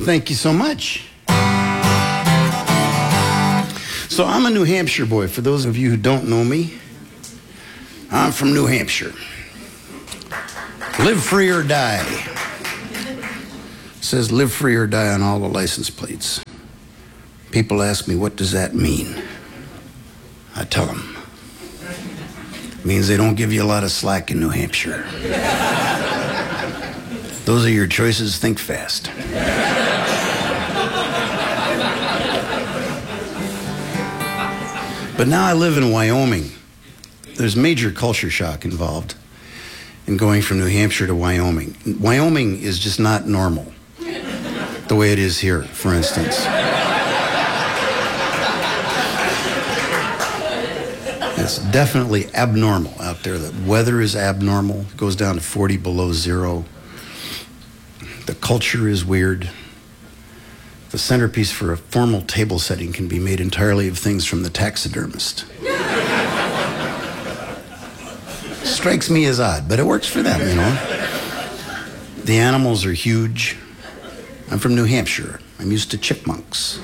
thank you so much. So I'm a New Hampshire boy. For those of you who don't know me, I'm from New Hampshire. Live free or die. It says live free or die on all the license plates. People ask me, what does that mean? I tell them. It means they don't give you a lot of slack in New Hampshire. Those are your choices. Think fast. But now I live in Wyoming. There's major culture shock involved in going from New Hampshire to Wyoming. Wyoming is just not normal, the way it is here, for instance. It's definitely abnormal out there. The weather is abnormal. It goes down to 40 below zero. The culture is weird. The centerpiece for a formal table setting can be made entirely of things from the taxidermist. Strikes me as odd, but it works for them, you know. The animals are huge. I'm from New Hampshire. I'm used to chipmunks.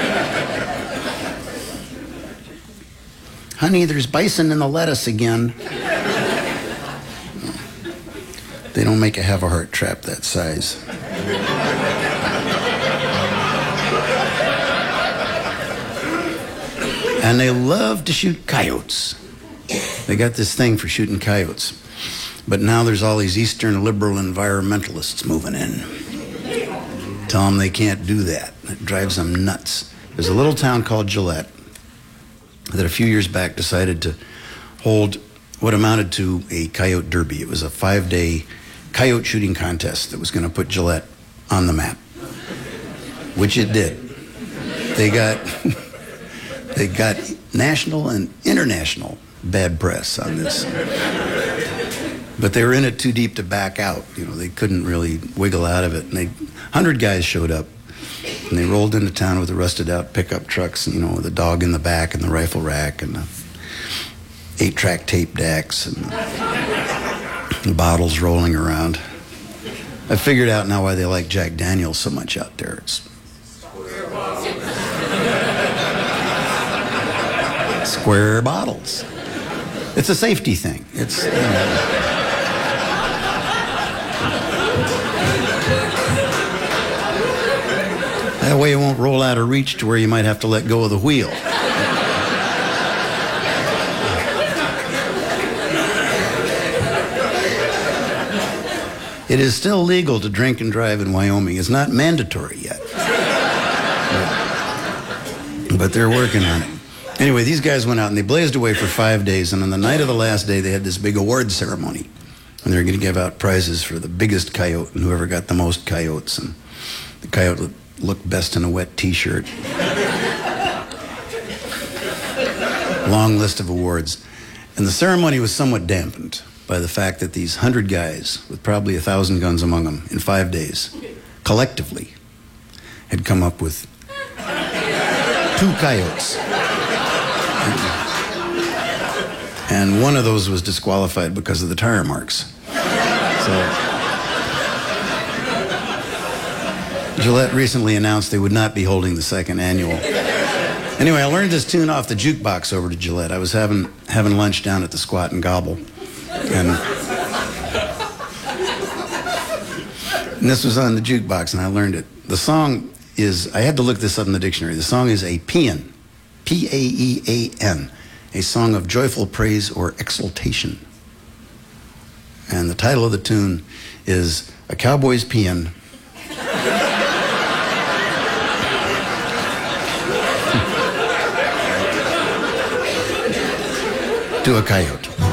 Honey, there's bison in the lettuce again. They don't make a have-a-heart trap that size. And they love to shoot coyotes. They got this thing for shooting coyotes. But now there's all these Eastern liberal environmentalists moving in. Tell them they can't do that. It drives them nuts. There's a little town called Gillette that a few years back decided to hold what amounted to a coyote derby. It was a 5-day coyote shooting contest that was going to put Gillette on the map, which it did. They got national and international bad press on this. But they were in it too deep to back out. You know, they couldn't really wiggle out of it. And 100 guys showed up, and they rolled into town with the rusted out pickup trucks, you know, with a dog in the back and the rifle rack and the 8-track tape decks and the bottles rolling around. I figured out now why they like Jack Daniels so much out there. It's square bottles. It's a safety thing. It's, you know. That way it won't roll out of reach to where you might have to let go of the wheel. It is still legal to drink and drive in Wyoming. It's not mandatory yet. But they're working on it. Anyway, these guys went out and they blazed away for 5 days, and on the night of the last day, they had this big award ceremony. And they were going to give out prizes for the biggest coyote and whoever got the most coyotes. And the coyote looked best in a wet T-shirt. Long list of awards. And the ceremony was somewhat dampened by the fact that these 100 guys, with probably 1,000 guns among them, in 5 days, collectively, had come up with 2 coyotes. And one of those was disqualified because of the tire marks. So Gillette recently announced they would not be holding the second annual. Anyway, I learned this tune off the jukebox over to Gillette. I was having lunch down at the Squat and Gobble. And this was on the jukebox, and I learned it. The song is, I had to look this up in the dictionary. The song is a paean, P-A-E-A-N, a song of joyful praise or exultation. And the title of the tune is A Cowboy's Paean to a coyote.